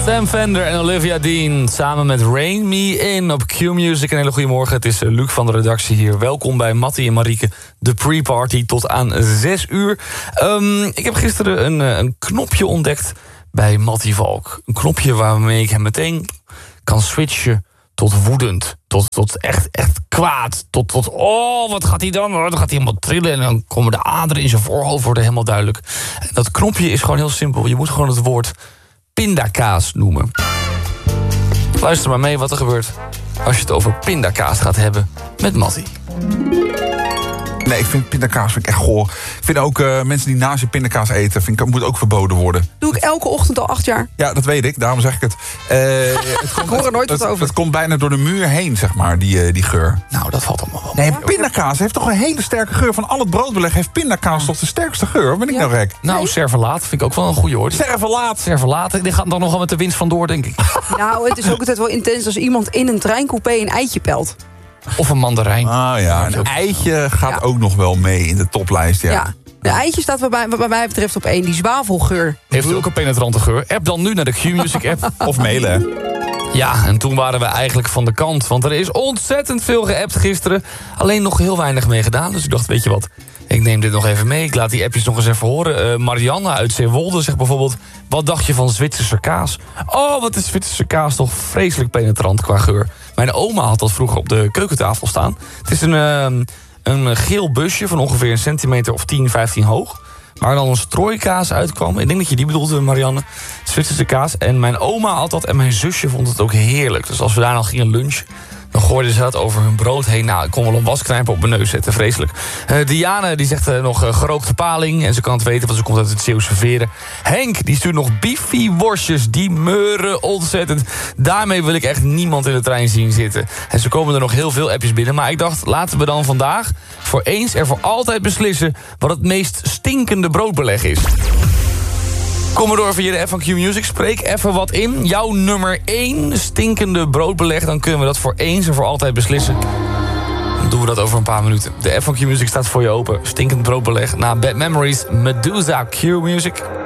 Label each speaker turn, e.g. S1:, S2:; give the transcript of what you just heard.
S1: Sam Fender en Olivia Dean samen met Rain Me In op Q-Music. Een hele goede morgen, het is Luc van de redactie hier. Welkom bij Mattie en Marieke, de pre-party tot aan 6 uur. Ik heb gisteren een knopje ontdekt bij Mattie Valk. Een knopje waarmee ik hem meteen kan switchen tot woedend. Tot echt kwaad. Tot oh, wat gaat hij dan? Dan gaat hij helemaal trillen en dan komen de aderen in zijn voorhoofd worden helemaal duidelijk. En dat knopje is gewoon heel simpel. Je moet gewoon het woord pindakaas noemen. Luister maar mee wat er gebeurt als je het over pindakaas gaat hebben met Mattie.
S2: Nee, ik vind pindakaas echt goor. Ik vind ook mensen die naast je pindakaas eten, moet ook verboden worden.
S3: Doe ik elke ochtend al 8 jaar.
S2: Ja, dat weet ik, daarom zeg ik het.
S3: Ik hoor er nooit wat over.
S2: Het komt bijna door de muur heen, zeg maar, die geur.
S1: Nou, dat valt allemaal wel.
S2: Nee, pindakaas heeft toch een hele sterke geur. Van al het broodbeleg heeft pindakaas toch de sterkste geur? Of ben ik nou gek?
S1: Nou, serverlaat vind ik ook wel een goede hoor. Serverlaat, die gaat dan nog wel met de winst vandoor, denk ik.
S3: Nou, het is ook altijd wel intens als iemand in een treincoupé een eitje pelt.
S1: Of een mandarijn.
S2: Ah ja, een eitje gaat ook nog wel mee in de toplijst, ja.
S3: De eitje staat wat mij betreft op 1, die zwavelgeur.
S1: Heeft u ook een penetrante geur? App dan nu naar de Q-Music app.
S2: Of mailen.
S1: Ja, en toen waren we eigenlijk van de kant. Want er is ontzettend veel geappt gisteren. Alleen nog heel weinig mee gedaan. Dus ik dacht, weet je wat, ik neem dit nog even mee. Ik laat die appjes nog eens even horen. Marianne uit Zeewolde zegt bijvoorbeeld: wat dacht je van Zwitserse kaas? Oh, wat is Zwitserse kaas toch vreselijk penetrant qua geur. Mijn oma had dat vroeger op de keukentafel staan. Het is een geel busje van ongeveer een centimeter of 10, 15 hoog. Waar dan een strooikaas uitkwam. Ik denk dat je die bedoelde, Marianne. Zwitserse kaas. En mijn oma had dat en mijn zusje vond het ook heerlijk. Dus als we daar nog gingen lunchen, dan gooiden ze dat over hun brood heen. Nou, ik kon wel een wasknijper op mijn neus zetten, vreselijk. Diane, die zegt nog gerookte paling. En ze kan het weten, want ze komt uit het Zeeuwse Veren. Henk, die stuurt nog bifi-worstjes. Die meuren ontzettend. Daarmee wil ik echt niemand in de trein zien zitten. En ze komen er nog heel veel appjes binnen. Maar ik dacht, laten we dan vandaag voor eens en voor altijd beslissen wat het meest stinkende broodbeleg is. Kom maar door via de app van Q-Music. Spreek even wat in. Jouw nummer 1 stinkende broodbeleg. Dan kunnen we dat voor eens en voor altijd beslissen. Dan doen we dat over een paar minuten. De app van Q-Music staat voor je open. Stinkend broodbeleg. Na Bad Memories, Medusa, Q-Music.